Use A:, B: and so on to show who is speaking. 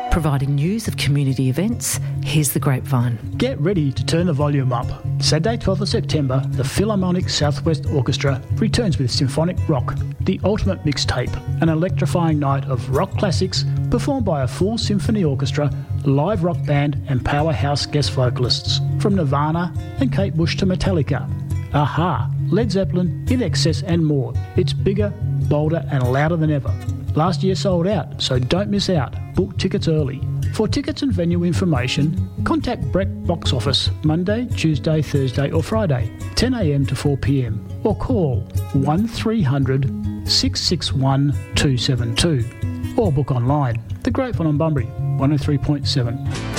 A: Providing news of community events, here's The Grapevine.
B: Get ready to turn the volume up. Saturday 12th of September, the Philharmonic Southwest Orchestra returns with Symphonic Rock, the ultimate mixtape, an electrifying night of rock classics performed by a full symphony orchestra, live rock band and powerhouse guest vocalists from Nirvana and Kate Bush to Metallica, Aha, Led Zeppelin, INXS and more. It's bigger, bolder and louder than ever. Last year sold out, so don't miss out. Book tickets early. For tickets and venue information, contact Breck Box Office Monday, Tuesday, Thursday or Friday, 10 a.m. to 4 p.m. or call 1300 661 272 or book online. The Grapevine on Bunbury, 103.7.